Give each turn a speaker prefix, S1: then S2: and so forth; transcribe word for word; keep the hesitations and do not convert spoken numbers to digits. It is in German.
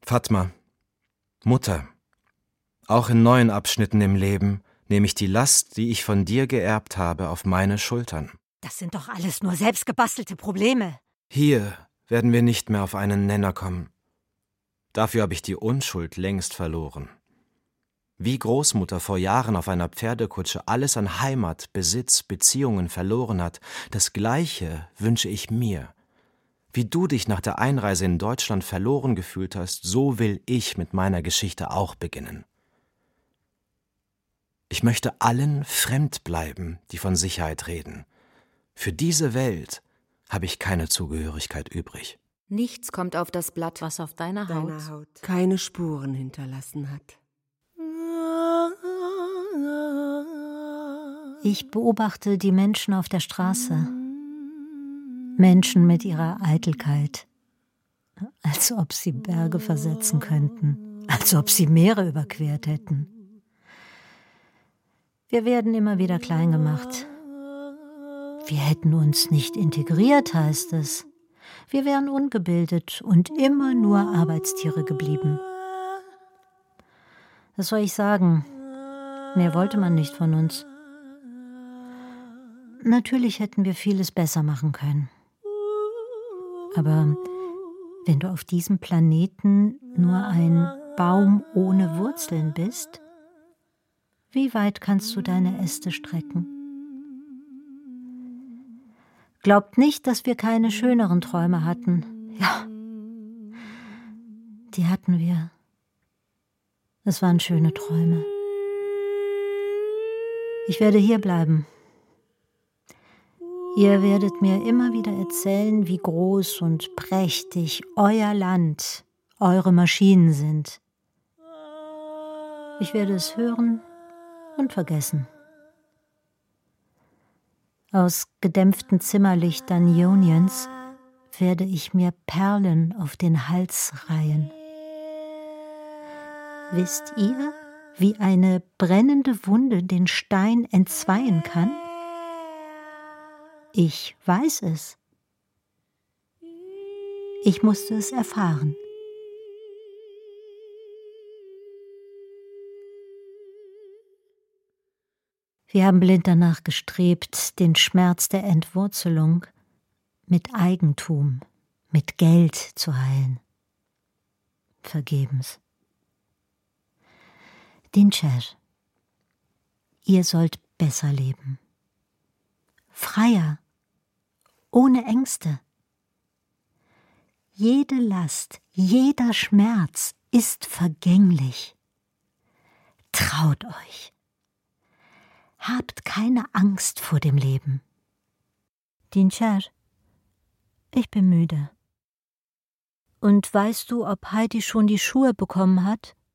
S1: Fatma, Mutter, auch in neuen Abschnitten im Leben nehme ich die Last, die ich von dir geerbt habe, auf meine Schultern.
S2: Das sind doch alles nur selbstgebastelte Probleme.
S1: Hier werden wir nicht mehr auf einen Nenner kommen. Dafür habe ich die Unschuld längst verloren. Wie Großmutter vor Jahren auf einer Pferdekutsche alles an Heimat, Besitz, Beziehungen verloren hat, das Gleiche wünsche ich mir. Wie du dich nach der Einreise in Deutschland verloren gefühlt hast, so will ich mit meiner Geschichte auch beginnen. Ich möchte allen fremd bleiben, die von Sicherheit reden. Für diese Welt habe ich keine Zugehörigkeit übrig.
S3: Nichts kommt auf das Blatt, was auf deiner Haut,
S4: Deine Haut keine Spuren hinterlassen hat.
S2: Ich beobachte die Menschen auf der Straße. Menschen mit ihrer Eitelkeit. Als ob sie Berge versetzen könnten. Als ob sie Meere überquert hätten. Wir werden immer wieder klein gemacht. Wir hätten uns nicht integriert, heißt es. Wir wären ungebildet und immer nur Arbeitstiere geblieben. Was soll ich sagen? Mehr wollte man nicht von uns. Natürlich hätten wir vieles besser machen können. Aber wenn du auf diesem Planeten nur ein Baum ohne Wurzeln bist, wie weit kannst du deine Äste strecken? Glaubt nicht, dass wir keine schöneren Träume hatten. Ja, die hatten wir. Es waren schöne Träume. Ich werde hier bleiben. Ihr werdet mir immer wieder erzählen, wie groß und prächtig euer Land, eure Maschinen sind. Ich werde es hören und vergessen. Aus gedämpften Zimmerlichtern Ioniens werde ich mir Perlen auf den Hals reihen. Wisst ihr, wie eine brennende Wunde den Stein entzweien kann? Ich weiß es. Ich musste es erfahren. Wir haben blind danach gestrebt, den Schmerz der Entwurzelung mit Eigentum, mit Geld zu heilen. Vergebens. Dinçer, ihr sollt besser leben. Freier, ohne Ängste. Jede Last, jeder Schmerz ist vergänglich. Traut euch. Habt keine Angst vor dem Leben. Dinçer, ich bin müde. Und weißt du, ob Heidi schon die Schuhe bekommen hat?